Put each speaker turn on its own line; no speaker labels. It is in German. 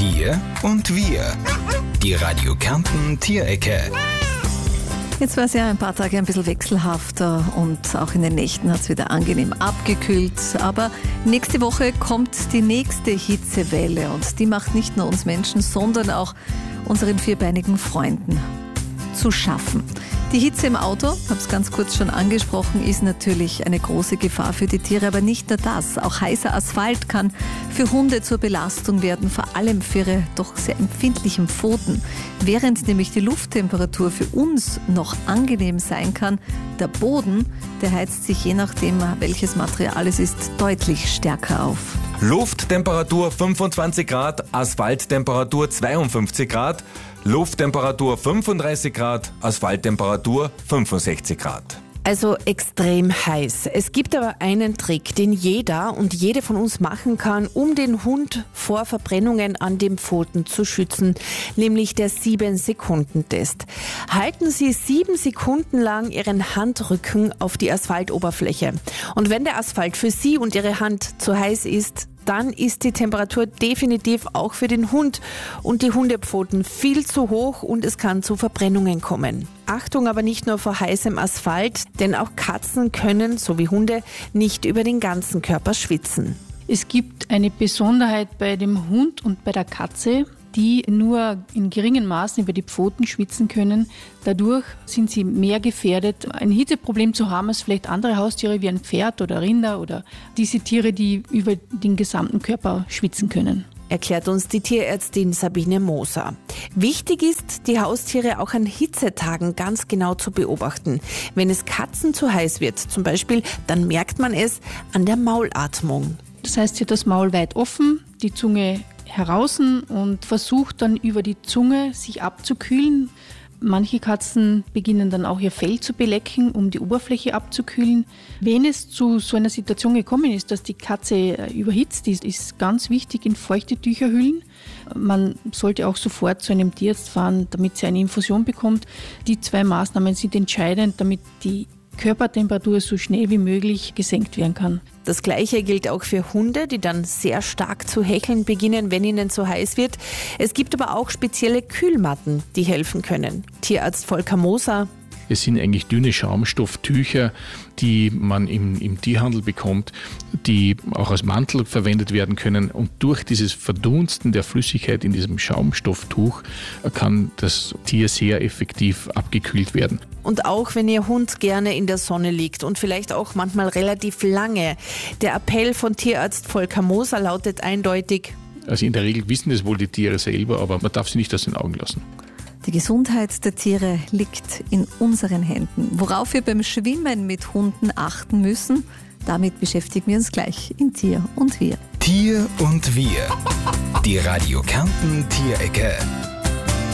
Tier und Wir. Die Radio Kärnten Tierecke.
Jetzt war es ja ein paar Tage ein bisschen wechselhafter und auch in den Nächten hat es wieder angenehm abgekühlt. Aber nächste Woche kommt die nächste Hitzewelle und die macht nicht nur uns Menschen, sondern auch unseren vierbeinigen Freunden zu schaffen. Die Hitze im Auto, ich habe es ganz kurz schon angesprochen, ist natürlich eine große Gefahr für die Tiere, aber nicht nur das. Auch heißer Asphalt kann für Hunde zur Belastung werden, vor allem für ihre doch sehr empfindlichen Pfoten. Während nämlich die Lufttemperatur für uns noch angenehm sein kann, der Boden, der heizt sich je nachdem, welches Material es ist, deutlich stärker auf.
Lufttemperatur 25 Grad, Asphalttemperatur 52 Grad, Lufttemperatur 35 Grad, Asphalttemperatur 65 Grad.
Also extrem heiß. Es gibt aber einen Trick, den jeder und jede von uns machen kann, um den Hund vor Verbrennungen an den Pfoten zu schützen, nämlich der 7-Sekunden-Test. Halten Sie 7 Sekunden lang Ihren Handrücken auf die Asphaltoberfläche. Und wenn der Asphalt für Sie und Ihre Hand zu heiß ist, dann ist die Temperatur definitiv auch für den Hund und die Hundepfoten viel zu hoch und es kann zu Verbrennungen kommen. Achtung aber nicht nur vor heißem Asphalt, denn auch Katzen können, so wie Hunde, nicht über den ganzen Körper schwitzen.
Es gibt eine Besonderheit bei dem Hund und bei der Katze, die nur in geringen Maßen über die Pfoten schwitzen können. Dadurch sind sie mehr gefährdet, ein Hitzeproblem zu haben als vielleicht andere Haustiere wie ein Pferd oder Rinder oder diese Tiere, die über den gesamten Körper schwitzen können.
Erklärt uns die Tierärztin Sabine Moser. Wichtig ist, die Haustiere auch an Hitzetagen ganz genau zu beobachten. Wenn es Katzen zu heiß wird zum Beispiel, dann merkt man es an der Maulatmung.
Das heißt, sie hat das Maul weit offen, die Zunge heraus und versucht dann über die Zunge sich abzukühlen. Manche Katzen beginnen dann auch ihr Fell zu belecken, um die Oberfläche abzukühlen. Wenn es zu so einer Situation gekommen ist, dass die Katze überhitzt ist ganz wichtig, in feuchte Tücher hüllen. Man sollte auch sofort zu einem Tierarzt fahren, damit sie eine Infusion bekommt. Die 2 Maßnahmen sind entscheidend, damit die Körpertemperatur so schnell wie möglich gesenkt werden kann.
Das Gleiche gilt auch für Hunde, die dann sehr stark zu hecheln beginnen, wenn ihnen zu heiß wird. Es gibt aber auch spezielle Kühlmatten, die helfen können. Tierarzt Volker Moser.
Es sind eigentlich dünne Schaumstofftücher, die man im Tierhandel bekommt, die auch als Mantel verwendet werden können. Und durch dieses Verdunsten der Flüssigkeit in diesem Schaumstofftuch kann das Tier sehr effektiv abgekühlt werden.
Und auch wenn Ihr Hund gerne in der Sonne liegt und vielleicht auch manchmal relativ lange. Der Appell von Tierarzt Volker Moser lautet eindeutig:
Also in der Regel wissen das wohl die Tiere selber, aber man darf sie nicht aus den Augen lassen.
Die Gesundheit der Tiere liegt in unseren Händen. Worauf wir beim Schwimmen mit Hunden achten müssen, damit beschäftigen wir uns gleich in Tier und Wir.
Tier und Wir. Die Radio Kärnten Tierecke.